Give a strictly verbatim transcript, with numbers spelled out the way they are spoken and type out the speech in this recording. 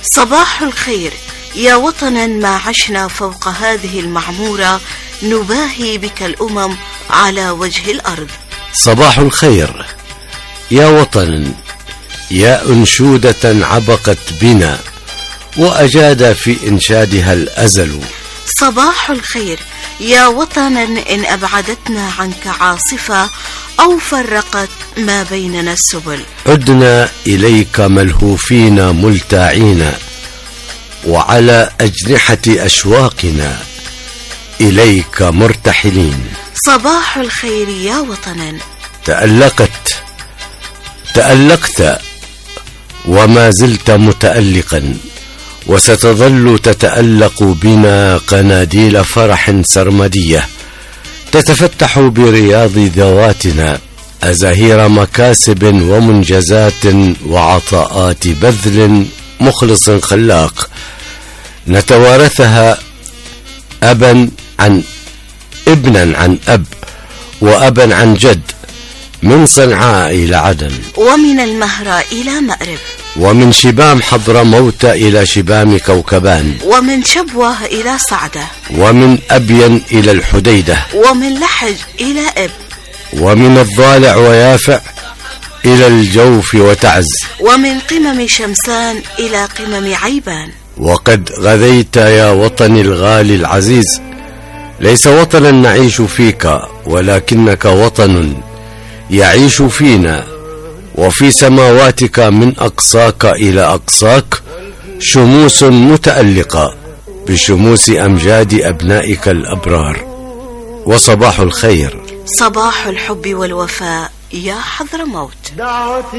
صباح الخير يا وطنا ما عشنا فوق هذه المعمورة نباهي بك الأمم على وجه الأرض. صباح الخير يا وطن يا أنشودة عبقت بنا وأجاد في إنشادها الأزل. صباح الخير يا وطنا إن أبعدتنا عنك عاصفة أو فرقت ما بيننا السبل. عدنا إليك ملهوفين ملتاعين وعلى أجنحة أشواقنا إليك مرتحلين. صباح الخير يا وطنا تألقت تألقت وما زلت متألقا وستظل تتألق بنا قناديل فرح سرمدية تتفتح برياض ذواتنا أزاهير مكاسب ومنجزات وعطاءات بذل مخلص خلاق نتوارثها أبا عن ابنا عن أب وأبا عن جد من صنعاء إلى عدن ومن المهرة إلى مأرب ومن شبام حضرموت إلى شبام كوكبان ومن شبوة إلى صعدة ومن أبين إلى الحديدة ومن لحج إلى إب ومن الضالع ويافع إلى الجوف وتعز ومن قمم شمسان إلى قمم عيبان. وقد غذيت يا وطني الغالي العزيز ليس وطنا نعيش فيك ولكنك وطن يعيش فينا وفي سماواتك من أقصاك إلى أقصاك شموس متألقة بشموس أمجاد أبنائك الأبرار. وصباح الخير صباح الحب والوفاء يا حضرموت.